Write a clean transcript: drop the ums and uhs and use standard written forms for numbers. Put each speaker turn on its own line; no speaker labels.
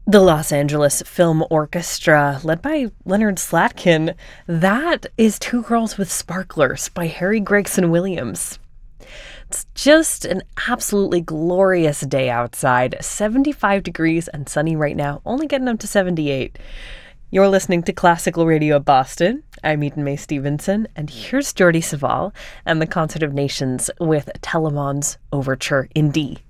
The Los Angeles Film Orchestra, led by Leonard Slatkin. That is Two Girls with Sparklers by Harry Gregson Williams. It's just an absolutely glorious day outside. 75 degrees and sunny right now, only getting up to 78. You're listening to Classical Radio Boston. I'm Eden Mae Stevenson, and here's Jordi Savall and the Concert of Nations with Telemann's Overture in D.